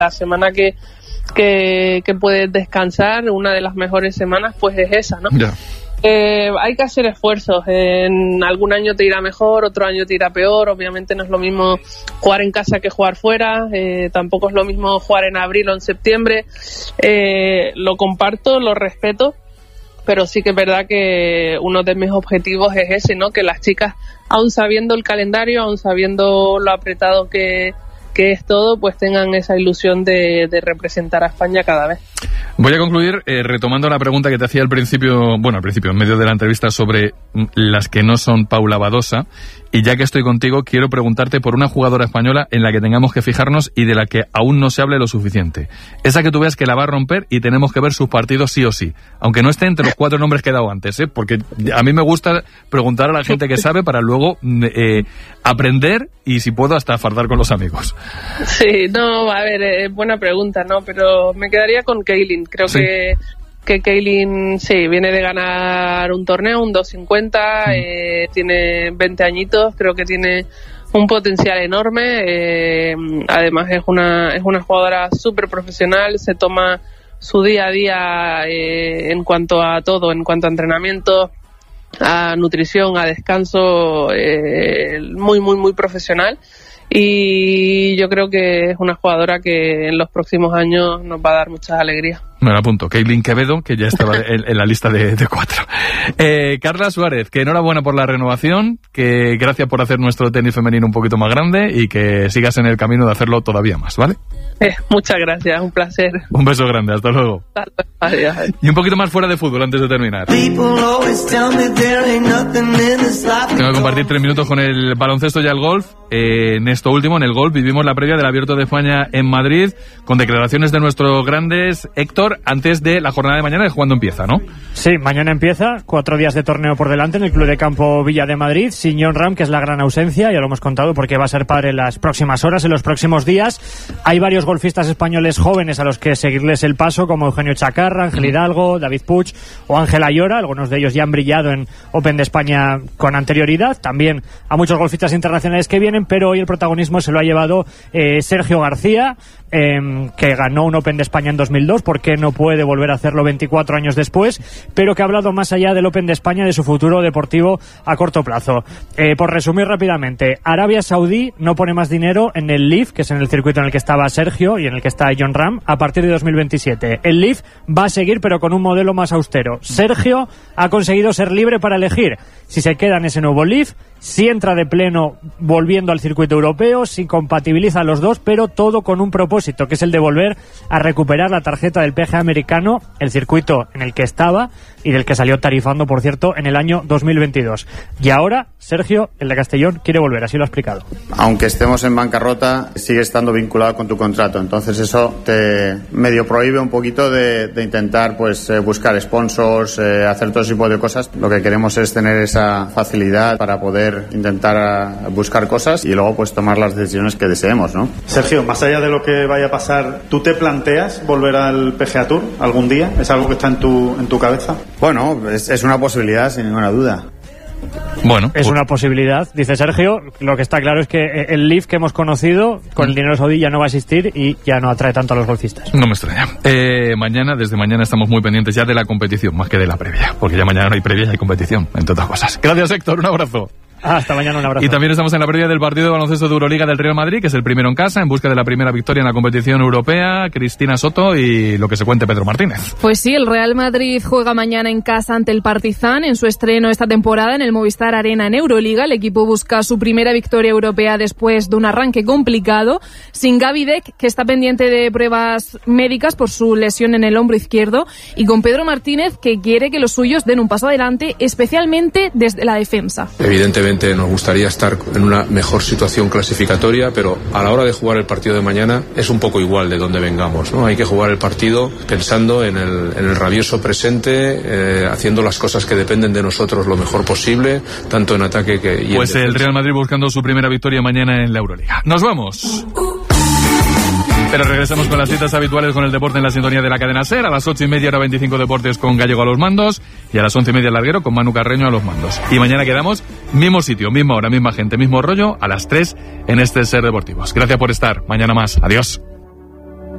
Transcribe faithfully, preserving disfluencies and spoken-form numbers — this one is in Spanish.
la semana que, que, que puedes descansar, una de las mejores semanas, pues es esa, ¿no? Yeah. Eh, hay que hacer esfuerzos. En algún año te irá mejor, otro año te irá peor. Obviamente no es lo mismo jugar en casa que jugar fuera. Eh, tampoco es lo mismo jugar en abril o en septiembre. Eh, lo comparto, lo respeto, pero sí que es verdad que uno de mis objetivos es ese, ¿no? Que las chicas, aun sabiendo el calendario, aun sabiendo lo apretado que que es todo, pues tengan esa ilusión de, de representar a España cada vez. Voy a concluir eh, retomando la pregunta que te hacía al principio, bueno, al principio, en medio de la entrevista, sobre las que no son Paula Badosa, y ya que estoy contigo, quiero preguntarte por una jugadora española en la que tengamos que fijarnos y de la que aún no se hable lo suficiente. Esa que tú veas que la va a romper y tenemos que ver sus partidos sí o sí, aunque no esté entre los cuatro nombres que he dado antes, ¿eh? Porque a mí me gusta preguntar a la gente que sabe para luego eh, aprender y, si puedo, hasta fardar con los amigos. Sí, no, a ver, eh, buena pregunta, ¿no? Pero me quedaría con Kaylin. Creo sí. que que Kaylin, sí, viene de ganar un torneo, un dos cincuenta, mm. eh, tiene veinte añitos, creo que tiene un potencial enorme, eh, además es una es una jugadora súper profesional, se toma su día a día eh, en cuanto a todo, en cuanto a entrenamiento, a nutrición, a descanso, eh, muy, muy, muy profesional. Y yo creo que es una jugadora que en los próximos años nos va a dar muchas alegrías. Me lo apunto, Kaylin Quevedo, que ya estaba en, en la lista de, de cuatro. Eh, Carla Suárez, que enhorabuena por la renovación, que gracias por hacer nuestro tenis femenino un poquito más grande y que sigas en el camino de hacerlo todavía más, ¿vale? Eh, muchas gracias, un placer. Un beso grande, hasta luego. Adiós. Y un poquito más fuera de fútbol antes de terminar. Tengo que compartir tres minutos con el baloncesto y el golf. Eh, en esto último, en el golf, vivimos la previa del Abierto de España en Madrid, con declaraciones de nuestros grandes. Héctor, antes de la jornada de mañana, es cuando empieza, ¿no? Sí, mañana empieza, cuatro días de torneo por delante en el Club de Campo Villa de Madrid, sin Jon Rahm, que es la gran ausencia, ya lo hemos contado porque va a ser padre en las próximas horas, en los próximos días. Hay varios golfistas españoles jóvenes a los que seguirles el paso, como Eugenio Chacarra, Ángel Hidalgo, David Puig o Ángel Ayora, algunos de ellos ya han brillado en Open de España con anterioridad, también a muchos golfistas internacionales que vienen, pero hoy el protagonismo se lo ha llevado eh, Sergio García, eh, que ganó un Open de España en dos mil dos, porque no puede volver a hacerlo veinticuatro años después, pero que ha hablado más allá del Open de España, de su futuro deportivo a corto plazo. Eh, por resumir rápidamente, Arabia Saudí no pone más dinero en el L I V, que es en el circuito en el que estaba Sergio y en el que está Jon Rahm, a partir de dos mil veintisiete. El L I V va a seguir, pero con un modelo más austero. Sergio ha conseguido ser libre para elegir si se queda en ese nuevo L I V, si entra de pleno volviendo al circuito europeo, si compatibiliza los dos, pero todo con un propósito, que es el de volver a recuperar la tarjeta del P G A americano, el circuito en el que estaba y del que salió tarifando, por cierto, en el año dos mil veintidós. Y ahora, Sergio, el de Castellón, quiere volver, así lo ha explicado. Aunque estemos en bancarrota, sigue estando vinculado con tu contrato, entonces eso te medio prohíbe un poquito de, de intentar pues eh, buscar sponsors, eh, hacer todo tipo de cosas. Lo que queremos es tener esa facilidad para poder intentar buscar cosas y luego pues tomar las decisiones que deseemos, ¿no? Sergio, más allá de lo que vaya a pasar, ¿tú te planteas volver al P G A Tour algún día? ¿Es algo que está en tu en tu cabeza? Bueno, es, es una posibilidad, sin ninguna duda. Bueno, es pues una posibilidad, dice Sergio. Lo que está claro es que el L I V que hemos conocido con el dinero saudí ya no va a existir y ya no atrae tanto a los golfistas. No me extraña. Eh, mañana, desde mañana estamos muy pendientes ya de la competición, más que de la previa, porque ya mañana no hay previa y hay competición, entre otras cosas. Gracias, Héctor, un abrazo. Hasta mañana, un abrazo. Y también estamos en la previa del partido de baloncesto de Euroliga del Real Madrid, que es el primero en casa, en busca de la primera victoria en la competición europea. Cristina Soto y lo que se cuente Pedro Martínez. Pues sí, el Real Madrid juega mañana en casa ante el Partizan en su estreno esta temporada en el Movistar Arena en Euroliga. El equipo busca su primera victoria europea después de un arranque complicado, sin Gaby Deck, que está pendiente de pruebas médicas por su lesión en el hombro izquierdo, y con Pedro Martínez, que quiere que los suyos den un paso adelante, especialmente desde la defensa. Evidentemente nos gustaría estar en una mejor situación clasificatoria, pero a la hora de jugar el partido de mañana es un poco igual de dónde vengamos, ¿no? Hay que jugar el partido pensando en el, en el rabioso presente, eh, haciendo las cosas que dependen de nosotros lo mejor posible, tanto en ataque que... Y pues en el Real Madrid buscando su primera victoria mañana en la Euroliga. ¡Nos vamos! Pero regresamos con las citas habituales con el deporte en la sintonía de la cadena SER. A las ocho y media, hora veinticinco Deportes con Gallego a los mandos. Y a las once y media Larguero con Manu Carreño a los mandos. Y mañana quedamos, mismo sitio, misma hora, misma gente, mismo rollo, a las tres en este SER Deportivos. Gracias por estar. Mañana más. Adiós.